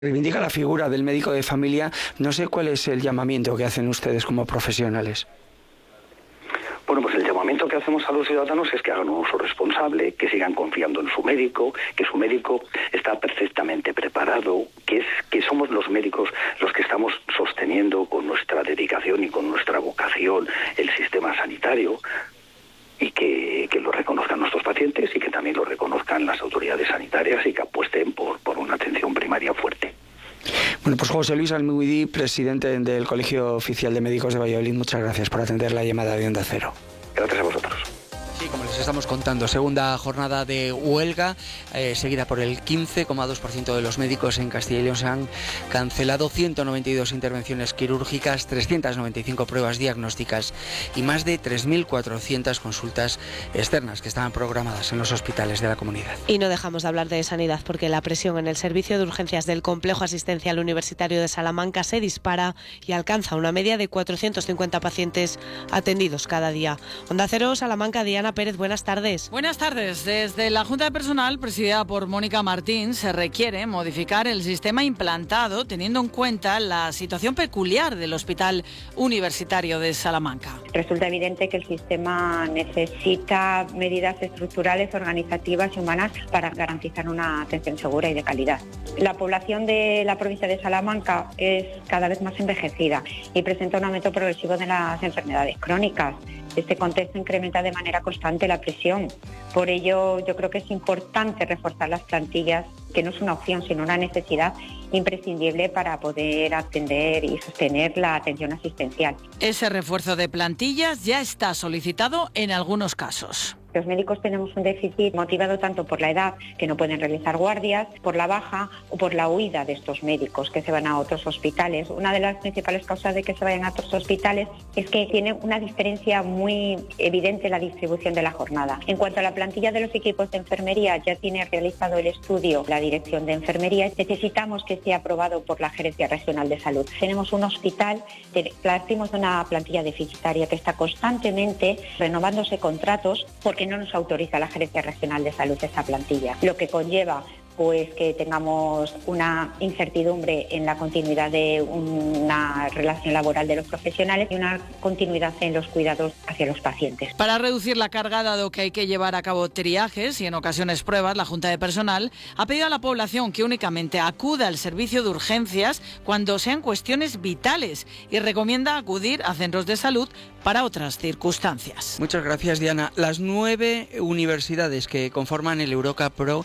Reivindica la figura del médico de familia. No sé cuál es el llamamiento que hacen ustedes como profesionales. Bueno, pues el llamamiento que hacemos a los ciudadanos es que hagan un uso responsable, que sigan confiando en su médico, que su médico está perfectamente preparado, que somos los médicos los que estamos sosteniendo con nuestra dedicación y con nuestra vocación el sistema sanitario, y que lo reconozcan nuestros pacientes y que también lo reconozcan las autoridades sanitarias y que apuesten por una atención primaria fuerte. Bueno, pues José Luis Almuidí, presidente del Colegio Oficial de Médicos de Valladolid, muchas gracias por atender la llamada de Onda Cero. Gracias a vosotros. Sí, como les estamos contando, segunda jornada de huelga, seguida por el 15,2% de los médicos en Castilla y León. Se han cancelado 192 intervenciones quirúrgicas, 395 pruebas diagnósticas y más de 3.400 consultas externas que estaban programadas en los hospitales de la comunidad. Y no dejamos de hablar de sanidad porque la presión en el servicio de urgencias del Complejo Asistencial Universitario de Salamanca se dispara y alcanza una media de 450 pacientes atendidos cada día. Onda Cero, Salamanca, Diana Pérez, buenas tardes. Buenas tardes. Desde la Junta de Personal, presidida por Mónica Martín, se requiere modificar el sistema implantado teniendo en cuenta la situación peculiar del Hospital Universitario de Salamanca. Resulta evidente que el sistema necesita medidas estructurales, organizativas y humanas para garantizar una atención segura y de calidad. La población de la provincia de Salamanca es cada vez más envejecida y presenta un aumento progresivo de las enfermedades crónicas. Este contexto incrementa de manera constante la presión. Por ello, yo creo que es importante reforzar las plantillas, que no es una opción, sino una necesidad imprescindible para poder atender y sostener la atención asistencial. Ese refuerzo de plantillas ya está solicitado en algunos casos. Los médicos tenemos un déficit motivado tanto por la edad, que no pueden realizar guardias, por la baja o por la huida de estos médicos que se van a otros hospitales. Una de las principales causas de que se vayan a otros hospitales es que tiene una diferencia muy evidente en la distribución de la jornada. En cuanto a la plantilla de los equipos de enfermería, ya tiene realizado el estudio la Dirección de Enfermería. Necesitamos que sea aprobado por la Gerencia Regional de Salud. Tenemos un hospital, partimos de una plantilla deficitaria que está constantemente renovándose contratos porque no nos autoriza la Gerencia Regional de Salud esa plantilla, lo que conlleva pues que tengamos una incertidumbre en la continuidad de una relación laboral de los profesionales y una continuidad en los cuidados hacia los pacientes. Para reducir la carga, dado que hay que llevar a cabo triajes y en ocasiones pruebas, la Junta de Personal ha pedido a la población que únicamente acuda al servicio de urgencias cuando sean cuestiones vitales y recomienda acudir a centros de salud para otras circunstancias. Muchas gracias, Diana. Las 9 universidades que conforman el Eureka Pro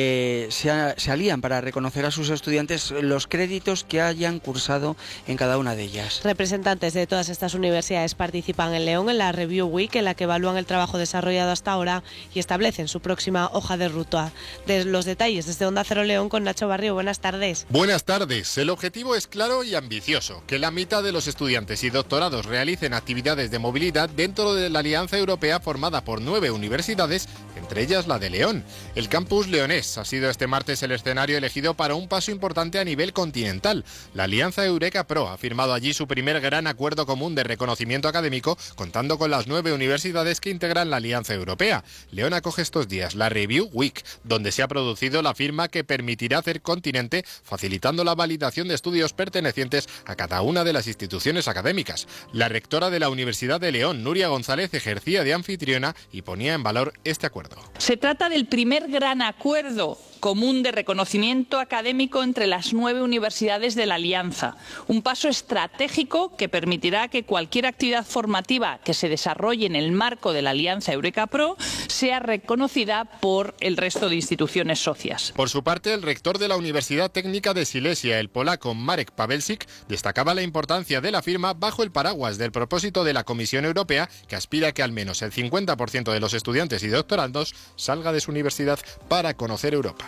se alían para reconocer a sus estudiantes los créditos que hayan cursado en cada una de ellas. Representantes de todas estas universidades participan en León en la Review Week, en la que evalúan el trabajo desarrollado hasta ahora y establecen su próxima hoja de ruta. De los detalles desde Onda Cero León con Nacho Barrio. Buenas tardes. Buenas tardes. El objetivo es claro y ambicioso: que la mitad de los estudiantes y doctorados realicen actividades de movilidad dentro de la Alianza Europea formada por 9 universidades, entre ellas la de León. El campus leonés ha sido este martes el escenario elegido para un paso importante a nivel continental. La Alianza Eureka Pro ha firmado allí su primer gran acuerdo común de reconocimiento académico, contando con las 9 universidades que integran la Alianza Europea. León acoge estos días la Review Week, donde se ha producido la firma que permitirá hacer continente, facilitando la validación de estudios pertenecientes a cada una de las instituciones académicas. La rectora de la Universidad de León, Nuria González, ejercía de anfitriona y ponía en valor este acuerdo. Se trata del primer gran acuerdo común de reconocimiento académico entre las 9 universidades de la Alianza. Un paso estratégico que permitirá que cualquier actividad formativa que se desarrolle en el marco de la Alianza Eureka Pro sea reconocida por el resto de instituciones socias. Por su parte, el rector de la Universidad Técnica de Silesia, el polaco Marek Pawelczyk, destacaba la importancia de la firma bajo el paraguas del propósito de la Comisión Europea, que aspira a que al menos el 50% de los estudiantes y doctorandos salga de su universidad para conocer Europa.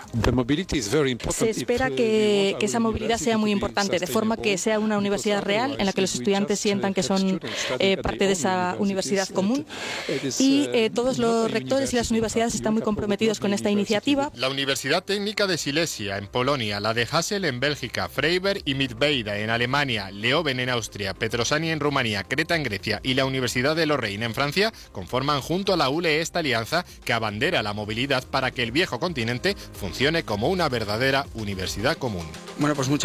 Se espera que esa movilidad sea muy importante, de forma que sea una universidad real en la que los estudiantes sientan que son parte de esa universidad común, y todos los rectores y las universidades están muy comprometidos con esta iniciativa. La Universidad Técnica de Silesia en Polonia, la de Hasel en Bélgica, Freiberg y Mittweida en Alemania, Leuven en Austria, Petrosani en Rumanía, Creta en Grecia y la Universidad de Lorraine en Francia conforman junto a la ULE esta alianza que abandera la movilidad para que el viejo continente funcione funcione como una verdadera universidad común. Bueno, pues